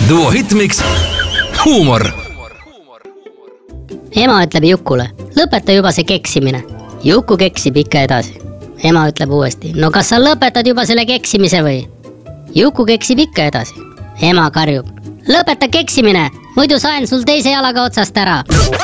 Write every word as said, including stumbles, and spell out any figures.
Duo Hitmix huumor. Ema ütleb Jukule, lõpeta juba see keksimine. Juku keksib ikka edasi. Ema ütleb uuesti, no kas sa lõpetad juba selle keksimise või? Juku keksib ikka edasi. Ema karjub, lõpeta keksimine, muidu saen sul teise jalaga otsast ära.